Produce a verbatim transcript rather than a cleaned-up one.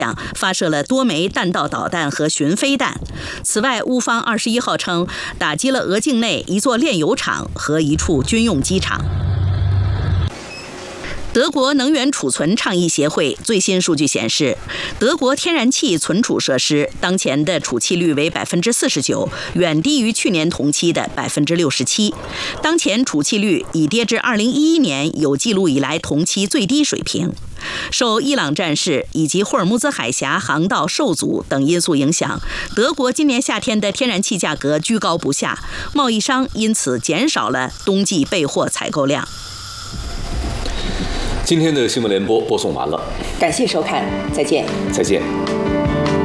发射了多枚弹道导弹和巡飞弹。此外，乌方二十一号称打击了俄境内一座炼油厂和一处军用机场。德国能源储存倡议协会最新数据显示，德国天然气存储设施当前的储气率为百分之四十九，远低于去年同期的百分之六十七。当前储气率已跌至二零一一年有记录以来同期最低水平。受伊朗战事以及霍尔木兹海峡航道受阻等因素影响，德国今年夏天的天然气价格居高不下，贸易商因此减少了冬季备货采购量。 今天的新闻联播播送完了， 感谢收看，再见。 再见。